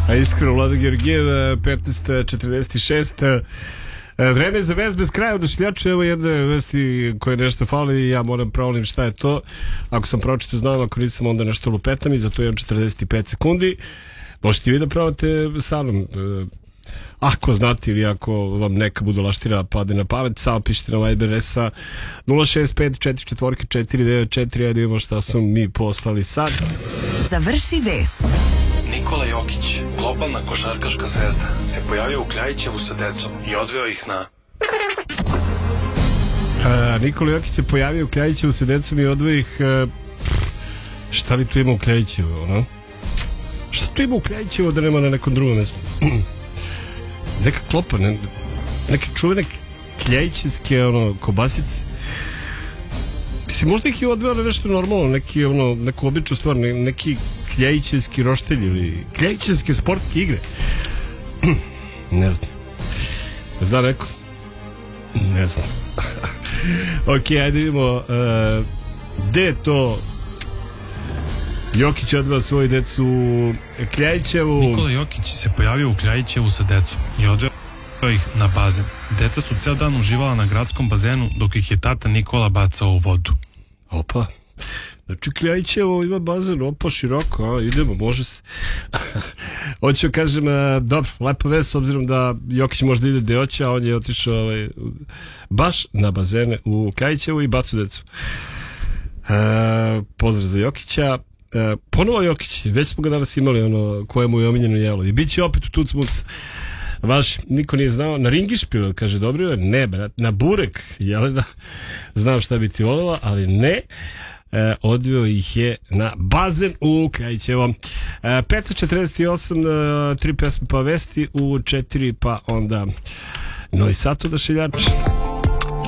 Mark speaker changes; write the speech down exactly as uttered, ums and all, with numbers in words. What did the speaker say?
Speaker 1: A iskreno, Vlada Georgijev, petnaest četrdeset šest. Vreme za vest bez kraja oduševljača. Evo jedne vesti koje nešto fali i ja moram provalim šta je to. Ako sam pročitao znam, ako nisam onda nešto lupetam i zato imam četrdeset pet sekundi. Možete vi da pravate sa mnom. Ako znate ili ako vam neka budalaština pade na pamet, samo pišite na Viber es a nula šest pet četiri četiri četiri devet četiri. Ajde vidimo šta su mi poslali sad.
Speaker 2: Završi vest.
Speaker 3: Nikola Jokić, globalna košarkaška zvezda, se pojavio u Kljajićevu sa decom i odveo ih na...
Speaker 1: A, Nikola Jokić se pojavio u Kljajićevu sa decom i odveo ih... A, šta li tu ima u Kljajićevu, ono? Šta tu ima u Kljajićevu da nema na nekom drugom mjestu? Neka klopa, ne, neke čuvene kljajićevske, ono, kobasice. Mislim, možda ih je odveo na nešto normalno, neki, ono, neku običnu stvar, ne, neki kljajićevski roštelj ili kljajićevske sportske igre. Ne znam. Zna neko? Ne znam. Ok, ajde vidimo uh, gde je to Jokić odveo svoju decu u Kljajićevu.
Speaker 3: Nikola Jokić se pojavio u Kljajićevu sa decom i odveo ih na bazen. Deca su ceo dan uživala na gradskom bazenu dok ih je tata Nikola bacao u vodu.
Speaker 1: Opa. Znači Kljajićevo ima bazen, opa, široko, a, idemo, može se. Hoću kažem, a, dobro, lepa vest, s obzirom da Jokić možda ide gde hoće, a on je otišao ovaj, baš na bazene u Kljajićevu i bacu decu. E, pozdrav za Jokića. E, ponovo Jokić, već smo ga danas imali, ono, koje mu je omiljeno jelo. I bit će opet u tuc-muc. Vaš, niko nije znao, na ringišpilu, kaže, dobro je, ne, brat, na burek, Jelena, znam šta bi ti volila, ali ne. E, odveo ih je na bazen u Kljajićevom. E, petsto četrdeset osam, e, tri pesme pa vesti, u četiri pa onda Novi Sad odašiljač.